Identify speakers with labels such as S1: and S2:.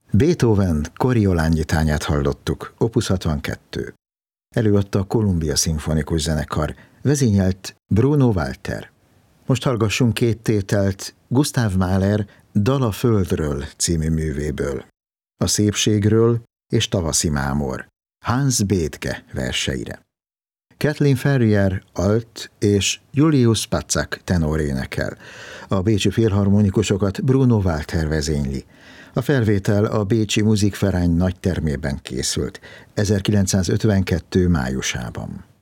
S1: Beethoven Koriolán nyitányát hallottuk, Opus 62. Előadta a Columbia Szimfonikus Zenekar, vezényelt Bruno Walter. Most hallgassunk két tételt Gustav Mahler Dal a földről című művéből. A szépségről és Tavaszi mámor, Hans Bethge verseire. Kathleen Ferrier alt és Julius Patzak tenor énekel. A bécsi filharmonikusokat Bruno Walter vezényli. A felvétel a bécsi Musikverein nagytermében készült 1952. májusában.